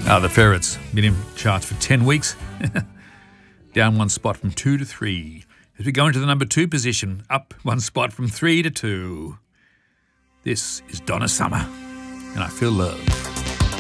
The Ferrets, been in charts for 10 weeks. Down one spot from 2 to 3. As we go into the number 2 position, up one spot from 3 to 2. This is Donna Summer, and I Feel Love.